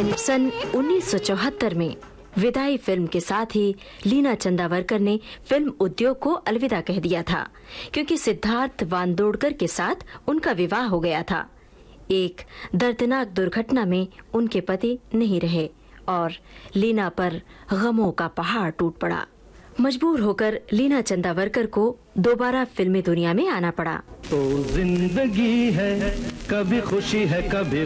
सन 1974 में विदाई फिल्म के साथ ही लीना चंदावरकर ने फिल्म उद्योग को अलविदा कह दिया था, क्योंकि सिद्धार्थ वांदोडकर के साथ उनका विवाह हो गया था। एक दर्दनाक दुर्घटना में उनके पति नहीं रहे और लीना पर गमों का पहाड़ टूट पड़ा। मजबूर होकर लीना चंदावरकर को दोबारा फिल्मी दुनिया में आना पड़ा। तो जिंदगी है, कभी खुशी है कभी